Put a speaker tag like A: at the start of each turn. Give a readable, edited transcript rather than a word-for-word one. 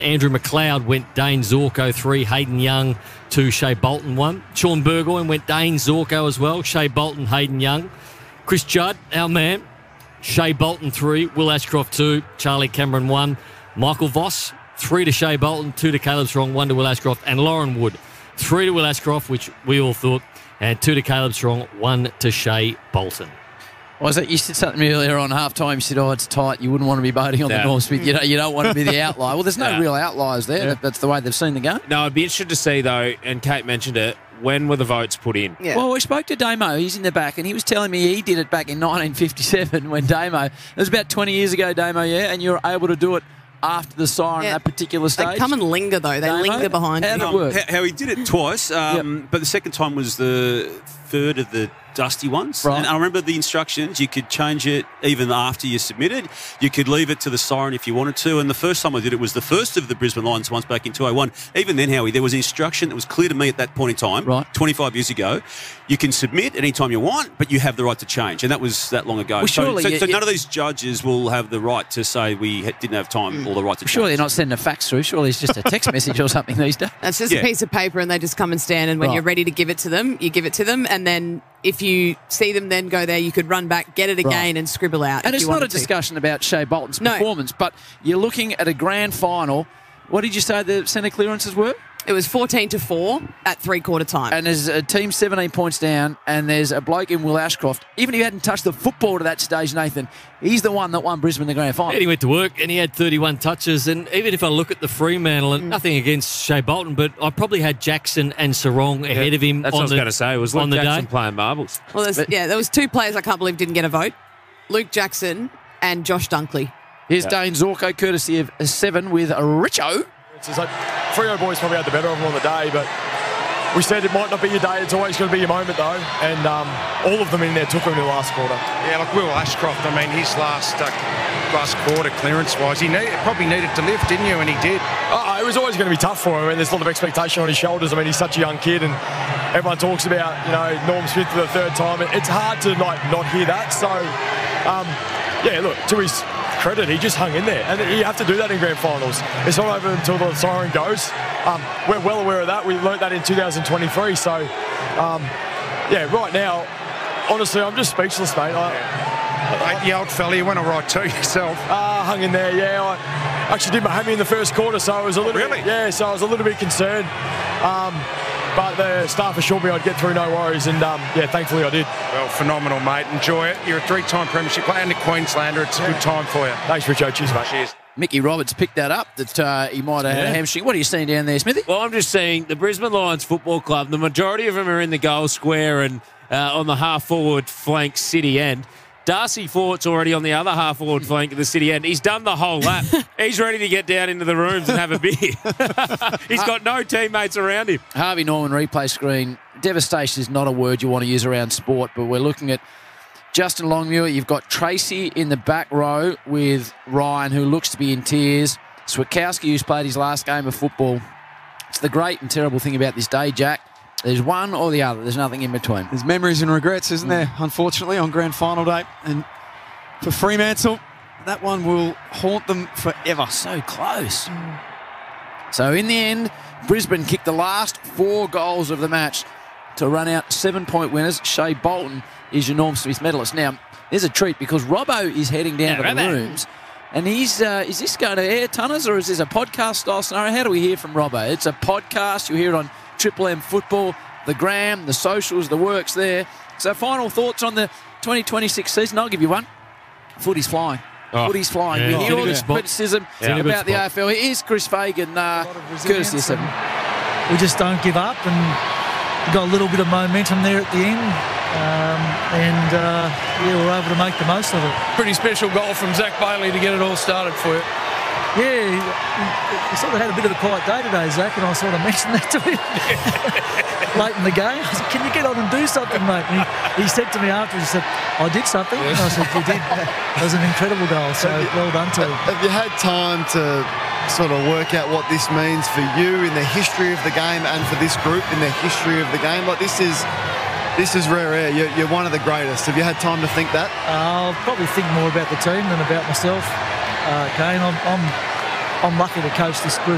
A: Andrew McLeod went Dane Zorko 3, Hayden Young 2, Shea Bolton 1. Sean Burgoyne went Dane Zorko as well, Shea Bolton, Hayden Young. Chris Judd, our man, Shea Bolton 3, Will Ashcroft 2, Charlie Cameron 1. Michael Voss, 3 to Shea Bolton, 2 to Caleb Strong, 1 to Will Ashcroft. And Lauren Wood, 3 to Will Ashcroft, which we all thought, and 2 to Caleb Strong, 1 to Shea Bolton.
B: Was it? You said something earlier on half-time. You said, oh, it's tight. You wouldn't want to be voting on the Norm Smith. You don't want to be the outlier. Well, there's no real outliers there. Yeah. That's the way they've seen the game.
C: No, I'd be interested to see, though, and Kate mentioned it, when were the votes put in?
B: Yeah. Well, we spoke to Damo. He's in the back, and he was telling me he did it back in 1957 when Damo... It was about 20 years ago, Damo, yeah, and you were able to do it after the siren at that particular stage.
D: They come and linger, though. They linger behind.
E: How did it work? How he did it twice, but the second time was the third of the dusty ones.
B: Right.
E: And I remember the instructions. You could change it even after you submitted. You could leave it to the siren if you wanted to. And the first time I did it was the first of the Brisbane Lions ones back in 2001. Even then, Howie, there was an instruction that was clear to me at that point in time, 25 years ago. You can submit anytime you want, but you have the right to change. And that was that long ago.
B: Well,
E: so none of these judges will have the right to say we didn't have time or the right to change.
B: Surely they're not sending a fax through. Surely it's just a text message or something these days.
D: It's just a piece of paper and they just come and stand, and when you're ready to give it to them, you give it to them, and then if you see them then go there, you could run back, get it again and scribble out.
B: And it's not a discussion about Shea Bolton's performance, but you're looking at a grand final. What did you say the centre clearances were?
D: It was 14-4 at three-quarter time.
B: And there's a team 17 points down, and there's a bloke in Will Ashcroft. Even if he hadn't touched the football to that stage, Nathan, he's the one that won Brisbane the grand final.
A: And he went to work and he had 31 touches. And even if I look at the Fremantle, and nothing against Shea Bolton, but I probably had Jackson and Sarong ahead of him.
C: That's what I was going to say. It was Luke Jackson playing marbles.
D: Well, there was 2 players I can't believe didn't get a vote. Luke Jackson and Josh Dunkley.
B: Here's Dane Zorko, courtesy of 7 with Richo.
F: It's like Freo boys probably had the better of them on the day, but we said it might not be your day. It's always going to be your moment, though. And all of them in there took them in the last quarter.
G: Yeah, like Will Ashcroft, I mean, his last quarter clearance-wise, he probably needed to lift, didn't you? And he did.
F: It was always going to be tough for him. I mean, there's a lot of expectation on his shoulders. I mean, he's such a young kid, and everyone talks about, Norm Smith for the third time. It's hard to not hear that. So, look, to his credit, he just hung in there, and you have to do that in grand finals. It's not over until the siren goes. We're well aware of that. We learnt that in 2023. So, right now, honestly, I'm just speechless, mate.
G: The old fella, you went all right too yourself.
F: Hung in there, I actually did my hammy in the first quarter, so I was a little so I was a little bit concerned. But the staff assured me I'd get through, no worries, and thankfully I did.
G: Well, phenomenal, mate. Enjoy it. You're a 3-time premiership player and a Queenslander. It's a good time for you.
F: Thanks, Richo. Cheers, mate.
G: Cheers.
B: Mickey Roberts picked that up, that he might have had a hamstring. What are you seeing down there, Smithy?
C: Well, I'm just seeing the Brisbane Lions Football Club, the majority of them are in the goal square and on the half-forward flank city end. Darcy Fort's already on the other half-forward flank of the city end. He's done the whole lap. He's ready to get down into the rooms and have a beer. He's got no teammates around him.
B: Harvey Norman replay screen. Devastation is not a word you want to use around sport, but we're looking at Justin Longmuir. You've got Tracy in the back row with Ryan, who looks to be in tears. Switkowski, who's played his last game of football. It's the great and terrible thing about this day, Jack. There's one or the other. There's nothing in between.
H: There's memories and regrets, isn't there, unfortunately, on grand final day. And for Fremantle, that one will haunt them forever.
B: So close. So in the end, Brisbane kicked the last 4 goals of the match to run out 7-point winners. Shea Bolton is your Norm Smith medalist. Now, there's a treat because Robbo is heading down to the rooms. And he's, is this going to air, Tunners, or is this a podcast-style scenario? How do we hear from Robbo? It's a podcast. You'll hear it on Triple M Football, the gram, the socials, the works there. So final thoughts on the 2026 season. I'll give you one. Footy's flying. Footy's flying. We hear all this criticism about the AFL. Here's Chris Fagan, courtesy of 7.
I: We just don't give up, and we got a little bit of momentum there at the end. We were able to make the most of it.
J: Pretty special goal from Zach Bailey to get it all started for you.
I: Yeah, he sort of had a bit of a quiet day today, Zach, and I sort of mentioned that to him late in the game. I said, can you get on and do something, mate? And he said to me after, he said, I did something. And I said, you did. It was an incredible goal, so well done to him.
K: Have you had time to sort of work out what this means for you in the history of the game and for this group in the history of the game? Like, this is rare air. You're one of the greatest. Have you had time to think that?
I: I'll probably think more about the team than about myself. Kane, I'm lucky to coach this group